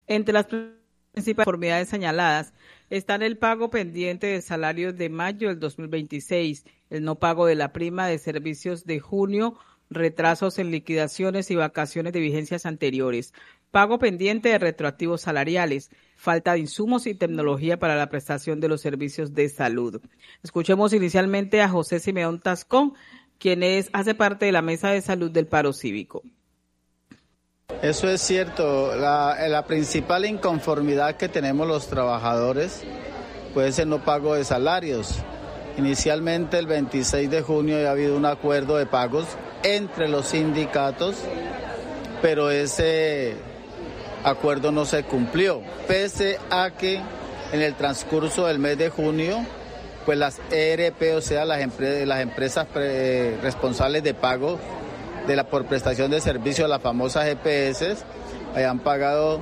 Entre las principales conformidades señaladas están el pago pendiente del salario de mayo del 2026, el no pago de la prima de servicios de junio, retrasos en liquidaciones y vacaciones de vigencias anteriores, pago pendiente de retroactivos salariales, falta de insumos y tecnología para la prestación de los servicios de salud. Escuchemos inicialmente a José Simeón Tascón, quien hace parte de la Mesa de Salud del Paro Cívico. Eso es cierto. La principal inconformidad que tenemos los trabajadores puede ser el no pago de salarios. Inicialmente el 26 de junio ya ha habido un acuerdo de pagos entre los sindicatos, pero ese acuerdo no se cumplió, pese a que en el transcurso del mes de junio, pues las ERP, o sea, las empresas responsables de pago por prestación de servicios, las famosas EPS, hayan pagado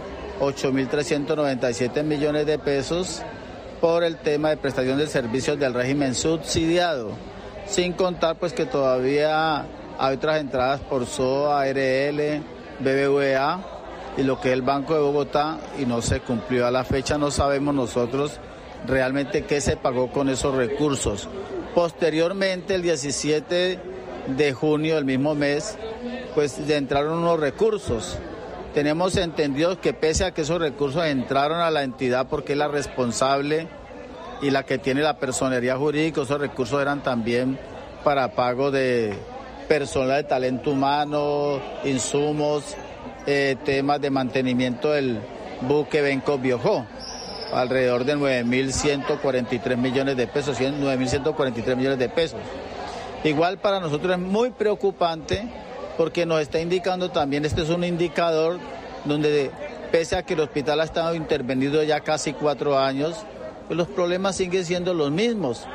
8.397 millones de pesos por el tema de prestación de servicios del régimen subsidiado, sin contar pues que todavía hay otras entradas por SOA, ARL, BBVA y lo que es el Banco de Bogotá, y no se cumplió. A la fecha no sabemos nosotros realmente qué se pagó con esos recursos. Posteriormente, el 17 de junio del mismo mes, pues entraron unos recursos. Tenemos entendido que pese a que esos recursos entraron a la entidad porque es la responsable y la que tiene la personería jurídica, esos recursos eran también para pago de personal de talento humano, insumos, temas de mantenimiento del buque Benco Biojó, alrededor de 9.143 millones de pesos, 9.143 millones de pesos. Igual para nosotros es muy preocupante porque nos está indicando también, este es un indicador donde pese a que el hospital ha estado intervenido ya casi 4 años, pues los problemas siguen siendo los mismos.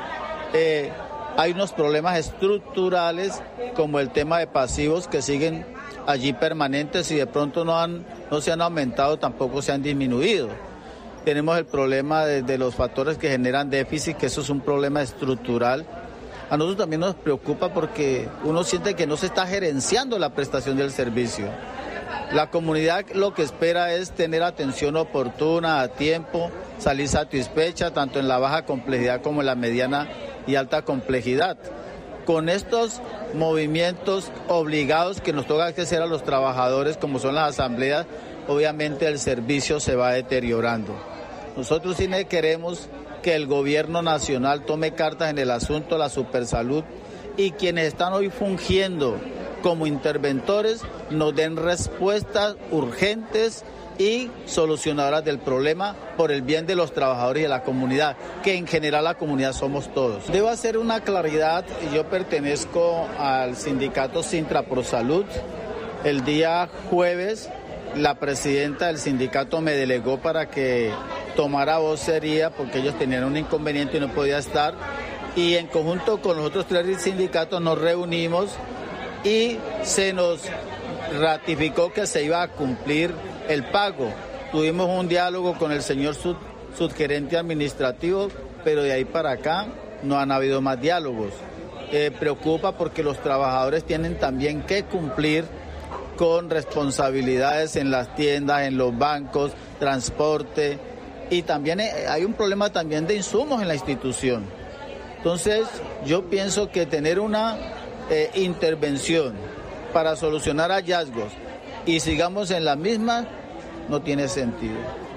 Hay unos problemas estructurales como el tema de pasivos que siguen allí permanentes y de pronto no se han aumentado, tampoco se han disminuido. Tenemos el problema de los factores que generan déficit, que eso es un problema estructural. A nosotros también nos preocupa porque uno siente que no se está gerenciando la prestación del servicio. La comunidad lo que espera es tener atención oportuna, a tiempo, salir satisfecha, tanto en la baja complejidad como en la mediana y alta complejidad. Con estos movimientos obligados que nos toca hacer a los trabajadores, como son las asambleas, obviamente el servicio se va deteriorando. Nosotros sí queremos que el gobierno nacional tome cartas en el asunto, la Supersalud, y quienes están hoy fungiendo como interventores nos den respuestas urgentes y solucionadoras del problema por el bien de los trabajadores y de la comunidad, que en general la comunidad somos todos. Debo hacer una claridad, yo pertenezco al sindicato Sintra Prosalud. El día jueves la presidenta del sindicato me delegó para que tomara vocería porque ellos tenían un inconveniente y no podía estar, y en conjunto con los otros 3 sindicatos nos reunimos y se nos ratificó que se iba a cumplir el pago. Tuvimos un diálogo con el señor subgerente administrativo, pero de ahí para acá no han habido más diálogos. Preocupa porque los trabajadores tienen también que cumplir con responsabilidades en las tiendas, en los bancos, transporte, y también hay un problema también de insumos en la institución. Entonces, yo pienso que tener una intervención para solucionar hallazgos y sigamos en la misma no tiene sentido.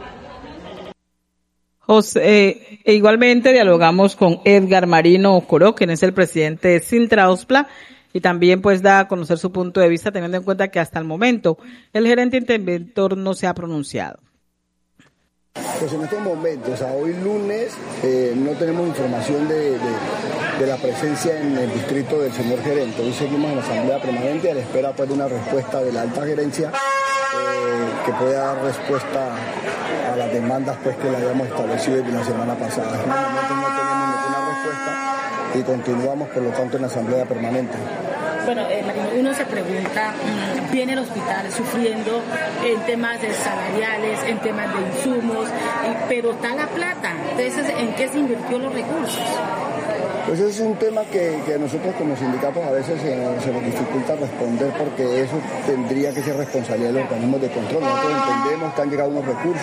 José, igualmente dialogamos con Edgar Marino Coró, quien es el presidente de Sintraospla, y también pues da a conocer su punto de vista, teniendo en cuenta que hasta el momento el gerente interventor no se ha pronunciado. Pues en estos momentos, hoy lunes, no tenemos información de la presencia en el distrito del señor gerente. Hoy seguimos en la asamblea permanente a la espera pues, de una respuesta de la alta gerencia que pueda dar respuesta a las demandas pues, que le habíamos establecido desde la semana pasada. En este momento no tenemos ninguna respuesta y continuamos por lo tanto en la asamblea permanente. Bueno, uno se pregunta, viene el hospital sufriendo en temas de salariales, en temas de insumos, pero está la plata. Entonces, ¿en qué se invirtió los recursos? Pues ese es un tema que a nosotros como sindicatos a veces se nos dificulta responder porque eso tendría que ser responsabilidad de los organismos de control. Nosotros entendemos que han llegado unos recursos.